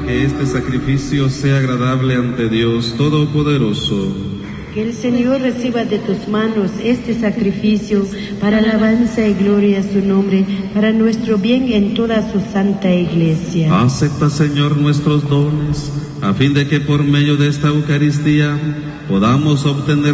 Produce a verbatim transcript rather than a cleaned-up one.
que este sacrificio sea agradable ante Dios Todopoderoso. Que el Señor reciba de tus manos este sacrificio para alabanza y gloria a su nombre, para nuestro bien en toda su santa Iglesia. Acepta, Señor, nuestros dones, a fin de que por medio de esta Eucaristía podamos obtener